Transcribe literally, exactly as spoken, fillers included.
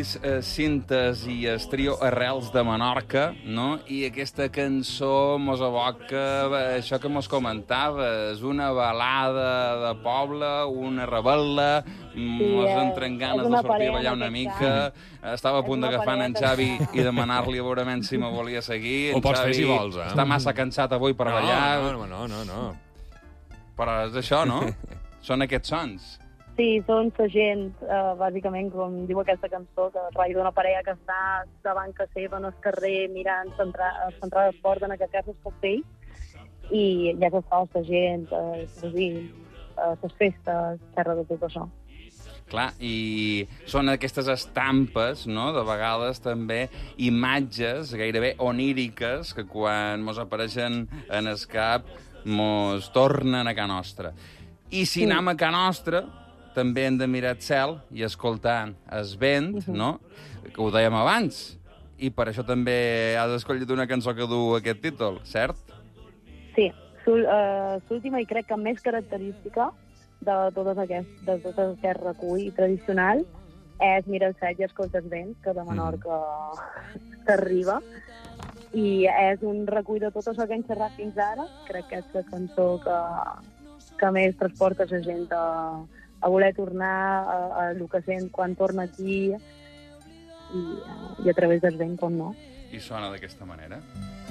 ells eh, Cintes i el trio Arrels de Menorca, no? I aquesta cançó mos evoca eh, això que mos comentaves, una balada de poble, una rebel·la, mos eh, entren ganes és de una sortir a parella, ballar en una aquest mica. cas. Estava a És punt una d'agafar en parella Xavi que- i demanar-li a veure si me volia seguir. Ho En pots fer Xavi si vols, eh? està massa cansat avui per No, ballar. no, no, no, no. Però és això, no? Són aquests sons. Sí, són la gent, eh, bàsicament, com diu aquesta cançó, que rai d'una parella que està davant que seva en el carrer mirant l'entrada de port, en aquest cas el castell, i ja s'està la gent, eh, dir, eh, les festes, terra de tot això. Clar, i són aquestes estampes, no?, de vegades també imatges gairebé oníriques que quan mos apareixen en el cap mos tornen a ca nostra. I si Sí. anem a ca nostra, també hem de mirar el cel i escoltar el vent, Mhm. no?, que ho dèiem abans. I per això també has escollit una cançó que du aquest títol, cert? Sí, l'última i crec que més característica de totes aquest, de tot aquest recull tradicional és Mira el cel i escolta el vent, que de Menorca mm. t'arriba. I és un recull de tot això que hem xerrat fins ara. Crec que és la cançó que, que més transporta la gent a, a voler tornar a, a el que sent quan torna aquí i, i a través del vent, com no. I sona d'aquesta manera.